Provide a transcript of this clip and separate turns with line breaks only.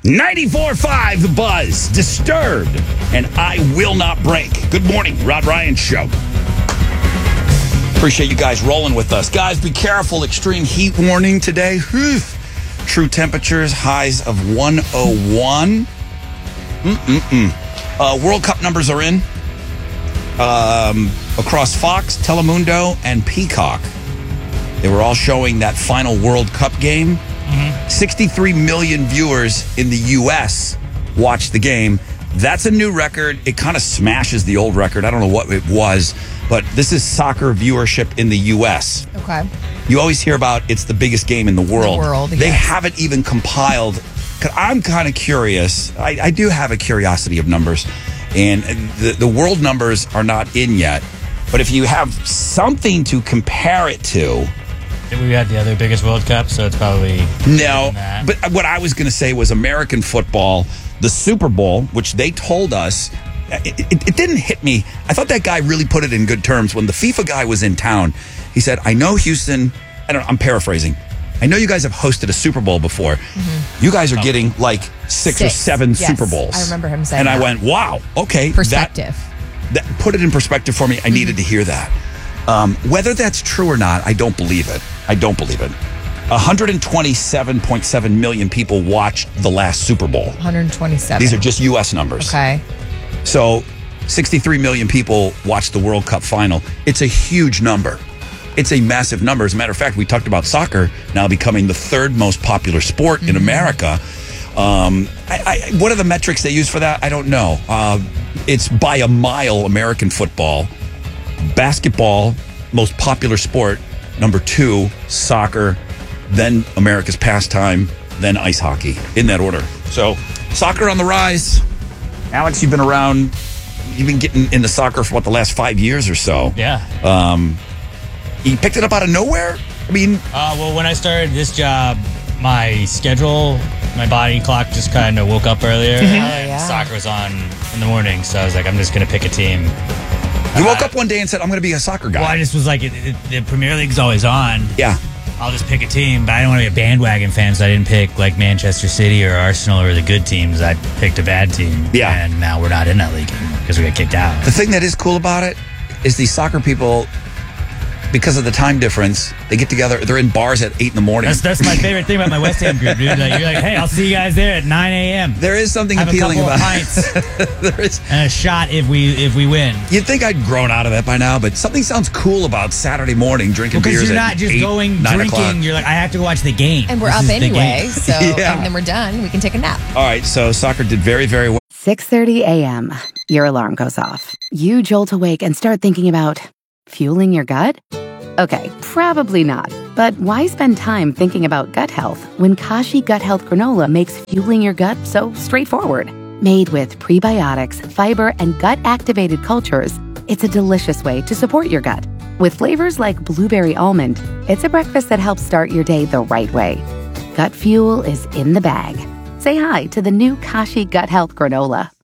94.5 The Buzz, Disturbed, and I Will Not Break. Good morning, Rod Ryan Show. Appreciate you guys rolling with us. Guys, be careful. Extreme heat warning today. True temperatures, highs of 101. World Cup numbers are in. Across Fox, Telemundo, and Peacock. They were all showing that final World Cup game. 63 million viewers in the U.S. watched the game. That's a new record. It kind of smashes the old record. I don't know what it was, but this is soccer viewership in the U.S.
Okay.
You always hear about it's the biggest game in the world. They haven't even compiled. I'm kind of curious. I do have a curiosity of numbers, and the world numbers are not in yet. But if you have something to compare it to...
We had the other biggest World Cup, so it's probably...
No, but what I was going to say was American football, the Super Bowl, which they told us, it didn't hit me. I thought that guy really put it in good terms. When the FIFA guy was in town, he said, I know Houston, I'm paraphrasing. I know you guys have hosted a Super Bowl before. Mm-hmm. You guys are getting like six or seven Super Bowls.
I remember him saying
and
that.
I went, wow, okay.
Perspective.
That put it in perspective for me. I needed to hear that. Whether that's true or not, I don't believe it. 127.7 million people watched the last Super Bowl.
127.
These are just U.S. numbers.
Okay.
So 63 million people watched the World Cup final. It's a huge number. It's a massive number. As a matter of fact, we talked about soccer now becoming the third most popular sport in America. What are the metrics they use for that? I don't know. It's by a mile American football. Basketball, most popular sport. Number 2, soccer, then America's pastime, then ice hockey, in that order. So, soccer on the rise. Alex, you've been around, you've been getting into soccer for, the last 5 years or so.
Yeah.
You picked it up out of nowhere? I mean...
well, when I started this job, my schedule, my body clock just kind of woke up earlier. Soccer was on in the morning, so I was like, I'm just going to pick a team.
You woke up one day and said, I'm going to be a soccer guy.
Well, I just was like, the Premier League's always on.
Yeah.
I'll just pick a team, but I didn't want to be a bandwagon fan, so I didn't pick like Manchester City or Arsenal or the good teams. I picked a bad team.
Yeah.
And now we're not in that league anymore because we got kicked out.
The thing that is cool about it is these soccer people, because of the time difference, they get together. They're in bars at 8 in the morning.
That's my favorite thing about my West Ham group, dude. Like, you're like, hey, I'll see you guys there at 9 a.m.
There is something
have
appealing about
pints
there is,
and a shot if we win.
You'd think I'd grown out of that by now, but something sounds cool about Saturday morning drinking beers.
Because you're
at
not just
8,
going
9
drinking.
o'clock.
You're like, I have to go watch the game.
And we're up anyway, so
Yeah.
and then we're done. We can take a nap.
All right, so soccer did very, very well.
6:30 a.m. Your alarm goes off. You jolt awake and start thinking about fueling your gut? Okay, probably not. But why spend time thinking about gut health when Kashi Gut Health Granola makes fueling your gut so straightforward? Made with prebiotics, fiber, and gut-activated cultures, it's a delicious way to support your gut. With flavors like blueberry almond, it's a breakfast that helps start your day the right way. Gut fuel is in the bag. Say hi to the new Kashi Gut Health Granola.